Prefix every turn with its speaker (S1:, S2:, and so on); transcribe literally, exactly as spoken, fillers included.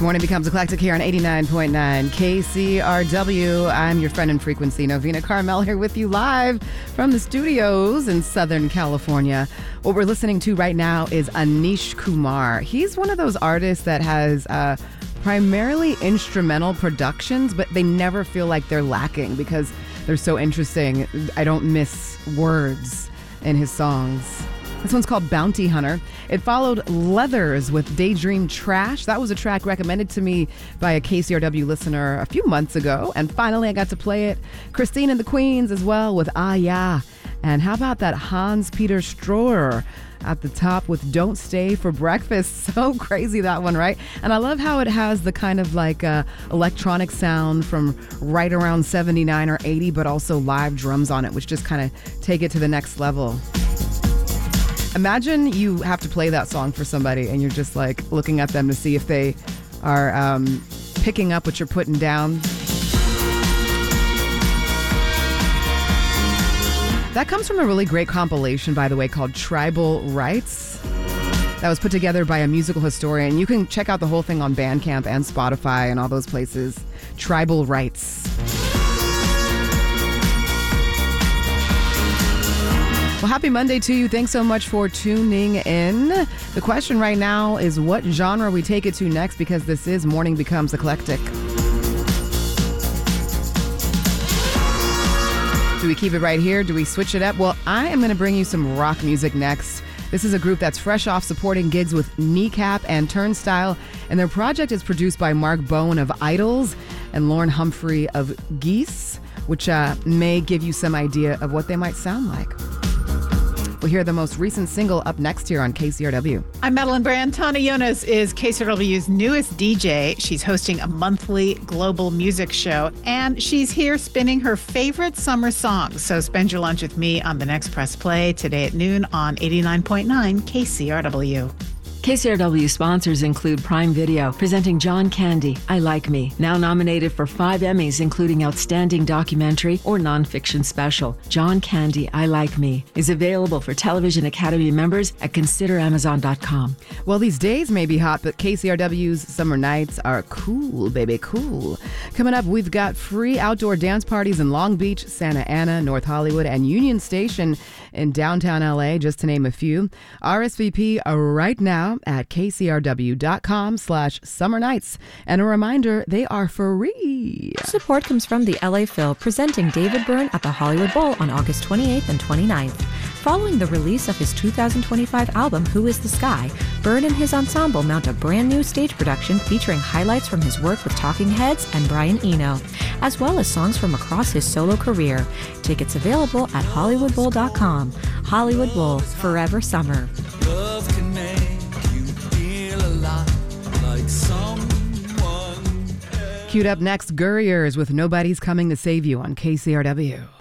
S1: Morning Becomes Eclectic here on eighty-nine point nine K C R W. I'm your friend in frequency, Novena Carmel, here with you live from the studios in Southern California. What we're listening to right now is Anish Kumar. He's one of those artists that has uh, primarily instrumental productions, but they never feel like they're lacking because they're so interesting. I don't miss words in his songs. This one's called Bounty Hunter. It followed Leathers with Daydream Trash. That was a track recommended to me by a K C R W listener a few months ago. And finally, I got to play it. Christine and the Queens as well with Ah Ya. And how about that Hans-Peter Stroher at the top with Don't Stay for Breakfast. So crazy, that one, right? And I love how it has the kind of like uh, electronic sound from right around seventy-nine or eighty, but also live drums on it, which just kind of take it to the next level. Imagine you have to play that song for somebody and you're just like looking at them to see if they are um, picking up what you're putting down. That comes from a really great compilation, by the way, called Tribal Rights. That was put together by a musical historian. You can check out the whole thing on Bandcamp and Spotify and all those places. Tribal Rights. Well, happy Monday to you. Thanks so much for tuning in. The question right now is what genre we take it to next, because this is Morning Becomes Eclectic. Do we keep it right here? Do we switch it up? Well, I am going to bring you some rock music next. This is a group that's fresh off supporting gigs with Kneecap and Turnstile, and their project is produced by Mark Bowen of Idols and Lauren Humphrey of Geese, which uh, may give you some idea of what they might sound like. We'll hear the most recent single up next here on K C R W.
S2: I'm Madeline Brand. Tana Jonas is K C R W's newest D J. She's hosting a monthly global music show, and she's here spinning her favorite summer songs. So spend your lunch with me on the next Press Play today at noon on eighty-nine point nine K C R W.
S3: K C R W sponsors include Prime Video, presenting John Candy, I Like Me, now nominated for five Emmys, including Outstanding Documentary or Nonfiction Special. John Candy, I Like Me is available for Television Academy members at consider amazon dot com.
S1: Well, these days may be hot, but K C R W's summer nights are cool, baby, cool. Coming up, we've got free outdoor dance parties in Long Beach, Santa Ana, North Hollywood, and Union Station in downtown L A, just to name a few. R S V P right now at kcrw.com slash summer nights. And a reminder, they are free.
S4: Support comes from the L A Phil, presenting David Byrne at the Hollywood Bowl on August twenty-eighth and twenty-ninth. Following the release of his two thousand twenty-five album, Who is the Sky, Byrne and his ensemble mount a brand new stage production featuring highlights from his work with Talking Heads and Brian Eno, as well as songs from across his solo career. Tickets available at hollywood bowl dot com. Hollywood Bowl, forever summer.
S5: Love can make you feel a lot like someone.
S1: Queued up next, Gurriers with Nobody's Coming to Save You on K C R W.